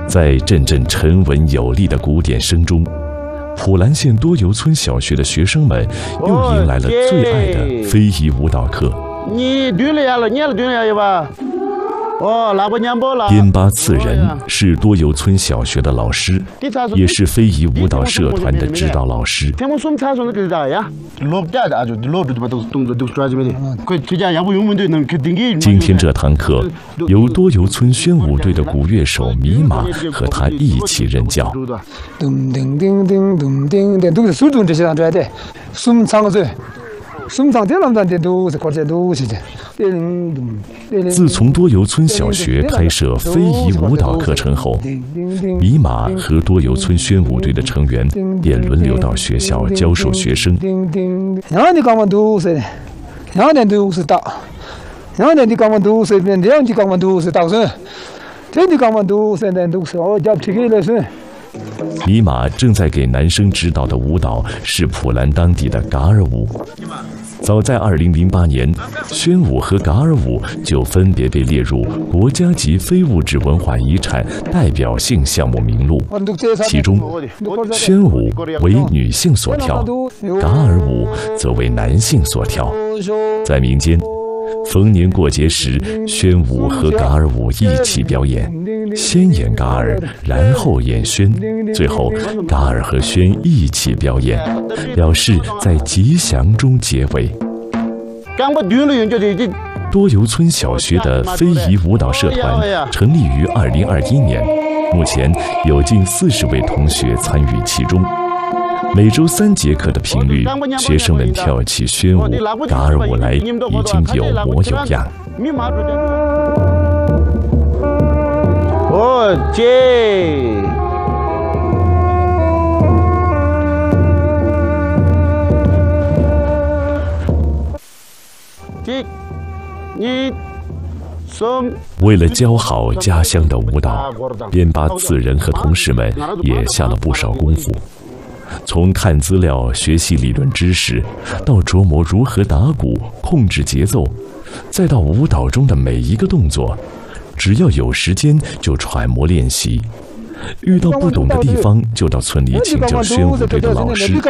在阵阵沉稳有力的鼓点声中，普兰县多油村小学的学生们又迎来了最爱的非遗舞蹈课。边巴次仁是多油村小学的老师，也是非遗舞蹈社团的指导老师。今天这堂课由多油村宣武队的鼓乐手米玛和他一起任教。自从多油村小学开设非遗舞蹈课程后，米玛和多油村宣武队的成员便轮流到学校教授学生。米玛正在给男生指导的舞蹈是普兰当地的噶尔舞。早在2008年，宣武和噶尔舞就分别被列入国家级非物质文化遗产代表性项目名录。其中，宣武为女性所跳，噶尔舞则为男性所跳。在民间，逢年过节时，宣武和噶尔舞一起表演，先演噶尔，然后演宣，最后噶尔和宣一起表演，表示在吉祥中结尾。多油村小学的非遗舞蹈社团成立于2021年，目前有近40位同学参与其中。每周3节课的频率，学生们跳起宣武、噶尔舞来已经有模有样。为了教好家乡的舞蹈，边巴次仁和同事们也下了不少功夫。从看资料、学习理论知识，到琢磨如何打鼓、控制节奏，再到舞蹈中的每一个动作，只要有时间就揣摩练习。遇到不懂的地方，就到村里请教宣武队的老师。